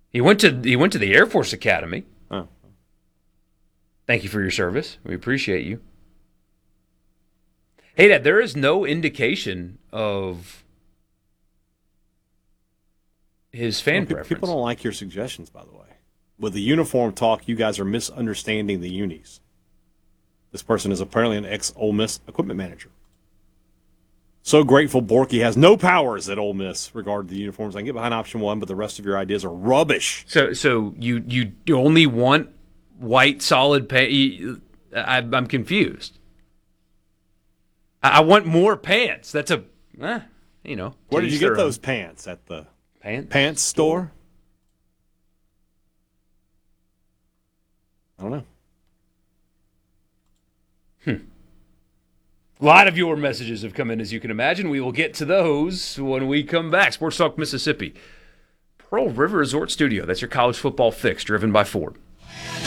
He went to the Air Force Academy. Oh. Thank you for your service. We appreciate you. Hey, Dad, there is no indication of his fan preference. People don't like your suggestions, by the way. With the uniform talk, you guys are misunderstanding the unis. This person is apparently an ex-Ole Miss equipment manager. So grateful Borky has no powers at Ole Miss regarding the uniforms. I can get behind option one, but the rest of your ideas are rubbish. So you only want white solid pants? I'm confused. I want more pants. That's Where did you get those pants? At the pants store? I don't know. A lot of your messages have come in, as you can imagine. We will get to those when we come back. Sports Talk Mississippi. Pearl River Resort Studio. That's your college football fix, driven by Ford.